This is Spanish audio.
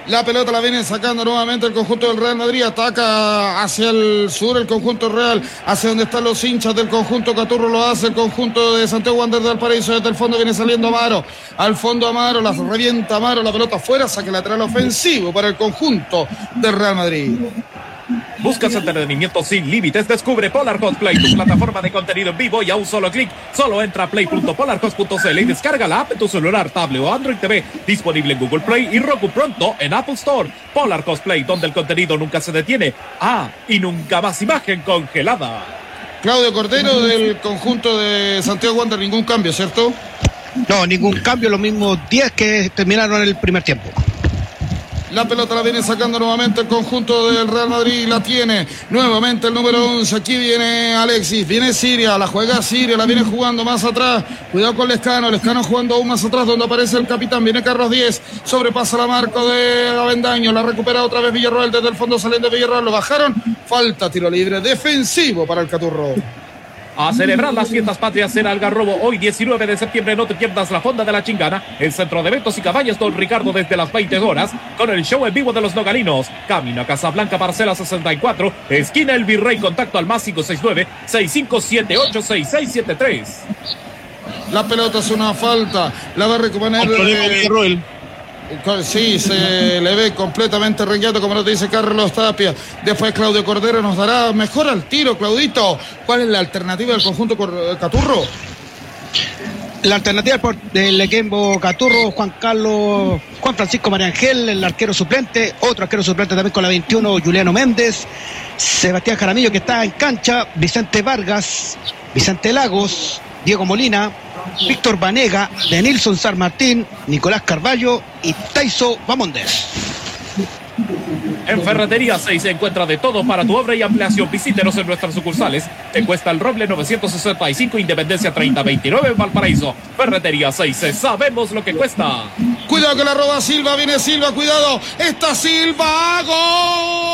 La pelota la viene sacando nuevamente el conjunto del Real Madrid. Ataca hacia el sur el conjunto real, hacia donde están los hinchas del conjunto Caturro. Lo hace el conjunto de Santiago Wanderers de Valparaíso. Desde el fondo viene saliendo Amaro. Al fondo Amaro, la revienta Amaro. La pelota afuera, saque lateral ofensivo para el conjunto del Real Madrid. Buscas entretenimiento sin límites. Descubre Polar Cosplay, tu plataforma de contenido en vivo y a un solo clic. Solo entra a play.polarcos.cl y descarga la app en tu celular, tablet o Android TV. Disponible en Google Play y Roku pronto en Apple Store. Polar Cosplay, donde el contenido nunca se detiene. Y nunca más imagen congelada. Claudio Cordero del conjunto de Santiago Wanderers, ningún cambio, ¿cierto? No, ningún cambio, los mismos 10 que terminaron en el primer tiempo. La pelota la viene sacando nuevamente el conjunto del Real Madrid. La tiene nuevamente el número 11. Aquí viene Alexis. Viene Siria. La juega Siria. La viene jugando más atrás. Cuidado con Lescano. Lescano jugando aún más atrás donde aparece el capitán. Viene Carlos 10. Sobrepasa la marca de Avendaño. La recupera otra vez Villarroel. Desde el fondo saliendo de Villarroel. Lo bajaron. Falta, tiro libre defensivo para el Caturro. A celebrar las fiestas patrias en Algarrobo. Hoy 19 de septiembre no te pierdas la Fonda de la Chingana, el Centro de Eventos y Cabañas Don Ricardo desde las 20 horas con el show en vivo de los Nogalinos. Camino a Casablanca, parcela 64, esquina El Virrey. Contacto al más 569-6578-6673. La pelota es una falta. La va a recuperar Villarroel. Sí, se le ve completamente rengueado, como nos dice Carlos Tapia. Después Claudio Cordero nos dará mejor al tiro. Claudito, ¿cuál es la alternativa del conjunto Caturro? La alternativa del equipo Caturro, Juan Francisco Mariangel, el arquero suplente, otro arquero suplente también con la 21, Juliano Méndez, Sebastián Jaramillo, que está en cancha, Vicente Vargas, Vicente Lagos, Diego Molina, Víctor Vanega, Denilson San Martín, Nicolás Carballo y Taiso Bamondes. En Ferretería 6 se encuentra de todo para tu obra y ampliación. Visítenos en nuestras sucursales. Te cuesta el Roble 965, Independencia 3029 en Valparaíso. Ferretería 6, sabemos lo que cuesta. Cuidado que la roba Silva, viene Silva, cuidado. Está Silva, ¡gol!